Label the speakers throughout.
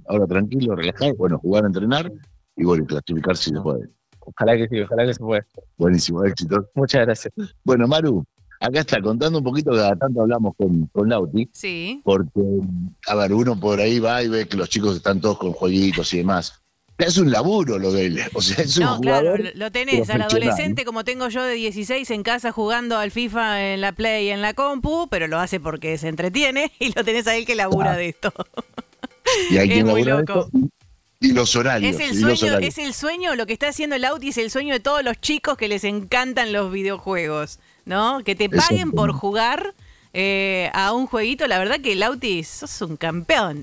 Speaker 1: ahora tranquilo, relajado, bueno, jugar, entrenar y bueno, y clasificar si se puede.
Speaker 2: Ojalá que se pueda.
Speaker 1: Buenísimo, éxito.
Speaker 2: Muchas gracias.
Speaker 1: Bueno, Maru, acá está, contando un poquito, cada tanto hablamos con Lauti,
Speaker 3: Sí.
Speaker 1: porque, a ver, uno por ahí va y ve que los chicos están todos con jueguitos y demás. Es un laburo lo de él, o sea, es un
Speaker 3: No, claro,
Speaker 1: jugador
Speaker 3: lo tenés al
Speaker 1: profesional.
Speaker 3: adolescente como tengo yo de 16 en casa jugando al FIFA en la Play y en la compu, pero lo hace porque se entretiene y lo tenés a él que labura de esto.
Speaker 1: Y hay
Speaker 3: Es
Speaker 1: quien
Speaker 3: muy
Speaker 1: labura de
Speaker 3: loco.
Speaker 1: esto, y los horarios, y los horarios.
Speaker 3: Es el sueño, lo que está haciendo el Auti es el sueño de todos los chicos que les encantan los videojuegos, ¿no? Que te paguen por
Speaker 1: Exactamente.
Speaker 3: jugar a un jueguito, la verdad que el Auti sos un campeón.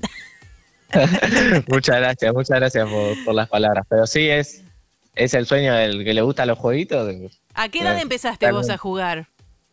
Speaker 2: Muchas gracias por las palabras. Pero sí, es el sueño del que le gustan los jueguitos.
Speaker 3: ¿A qué edad empezaste vos a jugar?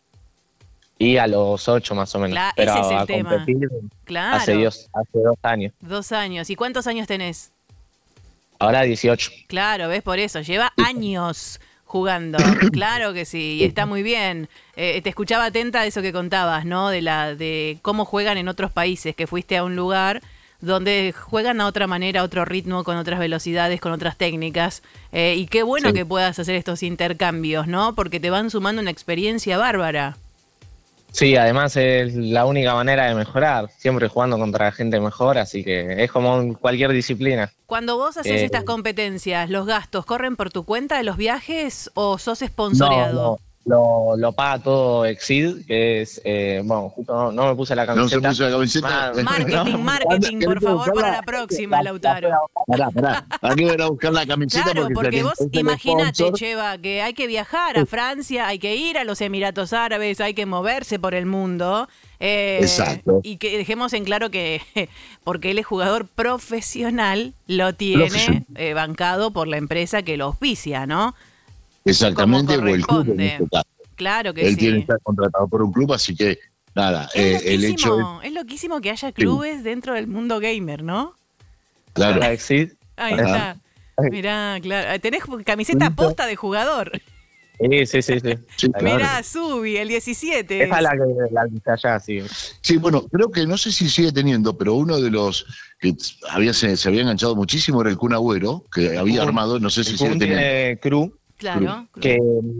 Speaker 2: Y a los 8 más o menos. Pero
Speaker 3: Ese es el
Speaker 2: a
Speaker 3: tema.
Speaker 2: competir
Speaker 3: Claro.
Speaker 2: hace 2 años.
Speaker 3: 2 años. ¿Y cuántos años tenés?
Speaker 2: Ahora 18.
Speaker 3: Claro, ¿ves? Por eso, lleva años jugando. Claro que sí, y está muy bien. Te escuchaba atenta de eso que contabas, ¿no? De cómo juegan en otros países, que fuiste a un lugar donde juegan a otra manera, a otro ritmo, con otras velocidades, con otras técnicas. Y qué bueno que puedas hacer estos intercambios, ¿no? Porque te van sumando una experiencia bárbara.
Speaker 2: Sí, además es la única manera de mejorar, siempre jugando contra gente mejor, así que es como en cualquier disciplina.
Speaker 3: Cuando vos haces estas competencias, ¿los gastos corren por tu cuenta de los viajes o sos sponsoreado?
Speaker 2: Lo paga todo Exceed, que es, bueno, justo no me puse la
Speaker 1: No se
Speaker 2: camiseta.
Speaker 1: puso la camiseta.
Speaker 3: Marketing, por favor, para la próxima, Lautaro.
Speaker 1: Pará. Hay que ir a buscar la camiseta
Speaker 3: Claro, porque vos
Speaker 1: es el
Speaker 3: imaginate,
Speaker 1: sponsor.
Speaker 3: Cheva, que hay que viajar a Francia, hay que ir a los Emiratos Árabes, hay que moverse por el mundo.
Speaker 1: Exacto.
Speaker 3: Y que dejemos en claro que, porque él es jugador profesional, lo tiene bancado por la empresa que lo auspicia, ¿no?
Speaker 1: Exactamente, o
Speaker 3: Como
Speaker 1: el club en
Speaker 3: corresponde.
Speaker 1: este caso.
Speaker 3: Claro que
Speaker 1: Él
Speaker 3: sí.
Speaker 1: tiene que estar contratado por un club, así que nada, el hecho es.
Speaker 3: Es loquísimo que haya clubes dentro del mundo gamer, ¿no?
Speaker 1: Claro.
Speaker 2: Para Exceed.
Speaker 3: Ahí está. Mirá, claro. Tenés camiseta posta de jugador.
Speaker 2: Sí.
Speaker 1: Sí, claro.
Speaker 3: Mirá, Subi, el 17.
Speaker 2: Esa es la que está allá, sí.
Speaker 1: Sí, bueno, creo que no sé si sigue teniendo, pero uno de los que se había enganchado muchísimo era el Kun Agüero, que había armado, no sé si sigue teniendo.
Speaker 2: Tiene crew,
Speaker 3: Claro.
Speaker 2: que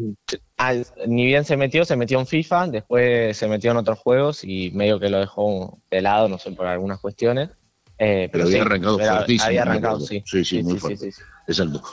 Speaker 2: ni bien se metió en FIFA, después se metió en otros juegos y medio que lo dejó de lado, no sé, por algunas cuestiones.
Speaker 1: Pero había arrancado fuertísimo.
Speaker 2: Había
Speaker 1: me
Speaker 2: arrancado,
Speaker 1: acuerdo.
Speaker 2: sí.
Speaker 1: Sí, muy fuerte.
Speaker 2: Sí.
Speaker 1: Exacto.